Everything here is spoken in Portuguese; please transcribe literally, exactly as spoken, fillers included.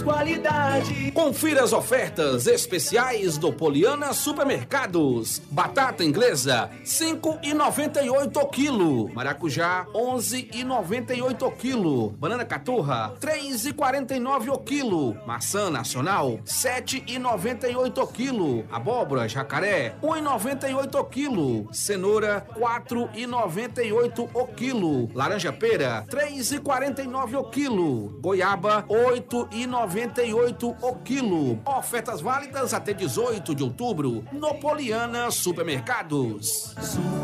Qualidade. Confira as ofertas especiais do Poliana Supermercados. Batata inglesa, cinco e noventa e oito o quilo. Maracujá, onze e noventa e oito o quilo. Banana caturra, três e quarenta e nove o quilo. Maçã nacional, sete e noventa e oito o quilo. Abóbora jacaré, um e noventa e oito o quilo. Cenoura, quatro e noventa e oito o quilo. Laranja pera, três e quarenta e nove o quilo. Goiaba, oito e noventa e oito o quilo. Ofertas válidas até dezoito de outubro no Poliana Supermercados.